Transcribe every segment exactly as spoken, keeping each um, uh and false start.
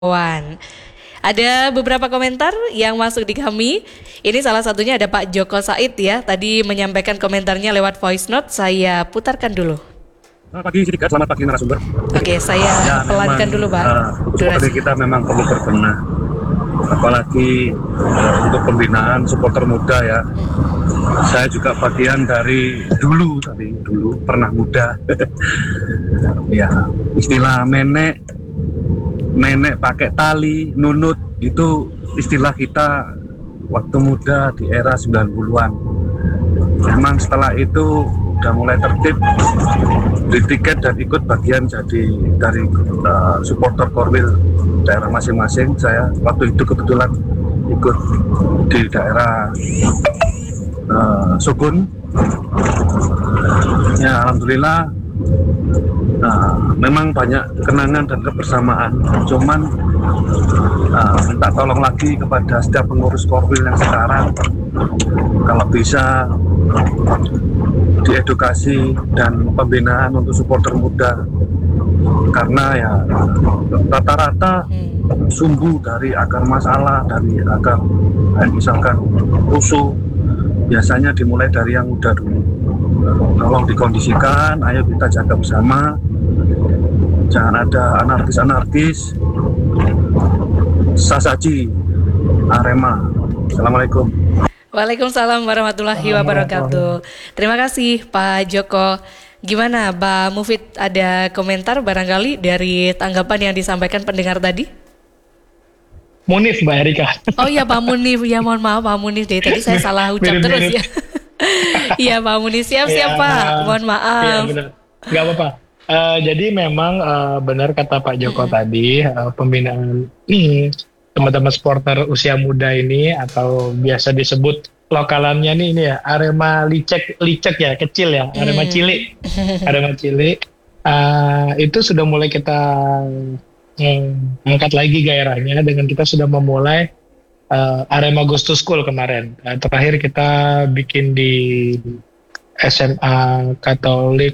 Wan. Ada beberapa komentar yang masuk di kami. Ini salah satunya ada Pak Joko Said ya. Tadi menyampaikan komentarnya lewat voice note. Saya putarkan dulu. Selamat pagi Sidika, selamat pagi narasumber. Oke, saya ya, pelankan memang, dulu Pak. Uh, supporter kita memang perlu berbenah. Apalagi uh, untuk pembinaan supporter muda ya. Saya juga bagian dari dulu tadi dulu pernah muda. Ya, istilah menek nenek pakai tali, nunut, itu istilah kita waktu muda di era sembilan puluhan. Memang setelah itu udah mulai tertib, beli tiket dan ikut bagian jadi dari uh, supporter Korwil daerah masing-masing. Saya waktu itu kebetulan ikut di daerah uh, Sukun. Ya, alhamdulillah. Nah, memang banyak kenangan dan kebersamaan. Cuman uh, minta tolong lagi kepada setiap pengurus Korwil yang sekarang, kalau bisa diedukasi dan pembinaan untuk supporter muda, karena ya rata-rata sumbu dari akar masalah, dari akar misalkan rusuh, biasanya dimulai dari yang muda dulu. Tolong dikondisikan, ayo kita jaga bersama, jangan ada anarkis-anarkis. Sasaji Arema. Assalamualaikum. Waalaikumsalam warahmatullahi wabarakatuh. Terima kasih Pak Joko. Gimana Pak Mufid, ada komentar barangkali dari tanggapan yang disampaikan pendengar tadi? Munif Mbak Erika. Oh iya Pak Munif, ya mohon maaf Pak Munif deh, tadi saya salah ucap mirip, terus mirip. ya. Iya Pak Munif, siap-siap ya, Pak, mohon maaf. Iya benar, nggak apa-apa. Uh, jadi memang uh, benar kata Pak Joko hmm. tadi, uh, pembinaan hmm, teman-teman supporter usia muda ini atau biasa disebut lokalannya nih ini ya Arema licek licek ya, kecil ya, Arema hmm. cilik, Arema cilik uh, itu sudah mulai kita hmm, angkat lagi gairahnya dengan kita sudah memulai uh, Arema Goes to School kemarin. Uh, terakhir kita bikin di S M A Katolik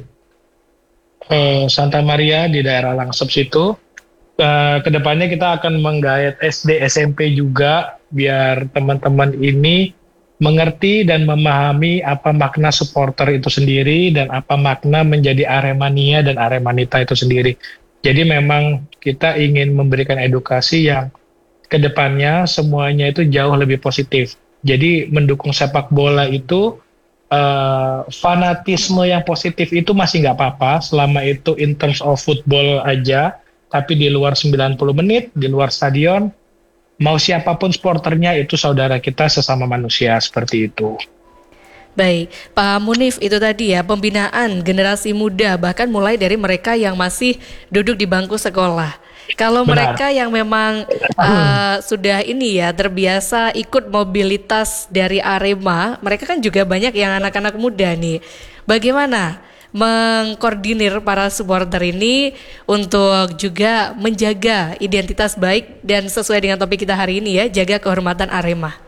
uh, Santa Maria di daerah Langsep situ. Uh, kedepannya kita akan menggait S D S M P juga biar teman-teman ini mengerti dan memahami apa makna supporter itu sendiri dan apa makna menjadi Aremania dan Aremanita itu sendiri. Jadi memang kita ingin memberikan edukasi yang kedepannya semuanya itu jauh lebih positif. Jadi mendukung sepak bola itu uh, fanatisme yang positif itu masih nggak apa-apa selama itu in terms of football aja. Tapi di luar sembilan puluh menit, di luar stadion, mau siapapun sporternya itu saudara kita sesama manusia, seperti itu. Baik, Pak Munif, itu tadi ya pembinaan generasi muda, bahkan mulai dari mereka yang masih duduk di bangku sekolah. Kalau Benar. mereka yang memang uh, sudah ini ya terbiasa ikut mobilitas dari Arema, mereka kan juga banyak yang anak-anak muda nih. Bagaimana mengkoordinir para supporter ini untuk juga menjaga identitas baik dan sesuai dengan topik kita hari ini ya, jaga kehormatan Arema?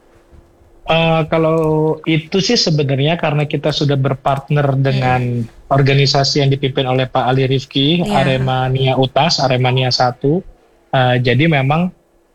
Uh, kalau itu sih sebenarnya karena kita sudah berpartner dengan hmm. organisasi yang dipimpin oleh Pak Ali Rifki, yeah. Aremania Utas, Aremania satu. Uh, jadi memang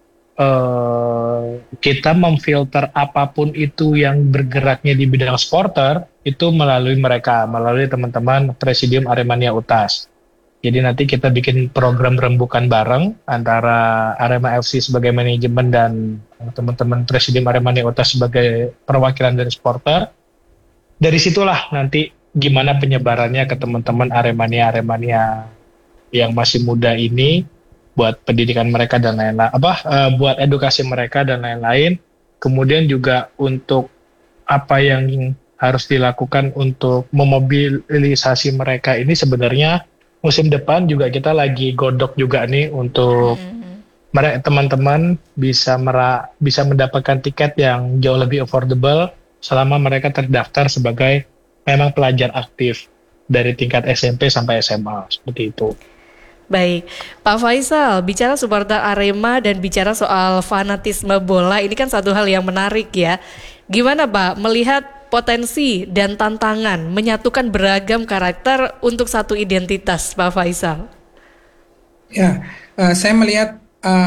uh, kita memfilter apapun itu yang bergeraknya di bidang supporter itu melalui mereka, melalui teman-teman Presidium Aremania Utas. Jadi nanti kita bikin program rembukan bareng antara Arema F C sebagai manajemen dan teman-teman Presidium Aremania Utas sebagai perwakilan dari supporter. Dari situlah nanti gimana penyebarannya ke teman-teman Aremania-Aremania yang masih muda ini buat pendidikan mereka dan lain-lain, apa uh, buat edukasi mereka dan lain-lain. Kemudian juga untuk apa yang harus dilakukan untuk memobilisasi mereka ini sebenarnya musim depan juga kita lagi godok juga nih untuk mm-hmm. mereka teman-teman bisa mera, bisa mendapatkan tiket yang jauh lebih affordable selama mereka terdaftar sebagai memang pelajar aktif dari tingkat S M P sampai S M A seperti itu. Baik, Pak Faisal, bicara supporter Arema dan bicara soal fanatisme bola ini kan satu hal yang menarik ya. Gimana Pak melihat potensi dan tantangan menyatukan beragam karakter untuk satu identitas, Pak Faisal? Ya, uh, saya melihat uh,